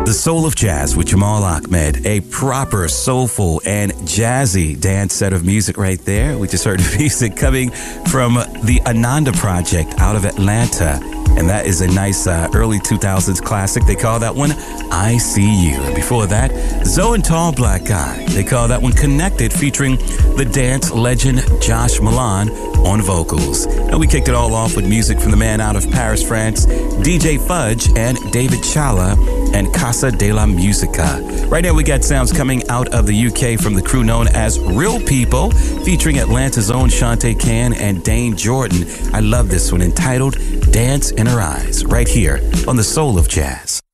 The Soul of Jazz with Jamal Ahmed, a proper soulful and jazzy dance set of music right there. We just heard music coming from the Ananda Project out of Atlanta, and that is a nice early 2000s classic. They call that one I See You. And before that, Zoe and Tall Black Guy. They call that one Connected, featuring the dance legend Josh Milan on vocals. And we kicked it all off with music from the man out of Paris, France, DJ Fudge and David Chala and Casa de la Musica. Right now we got sounds coming out of the UK from the crew known as Real People, featuring Atlanta's own Shantae Cann and Dane Jordan. I love this one, entitled Dance in Her Eyes, right here on The Soul of Jazz.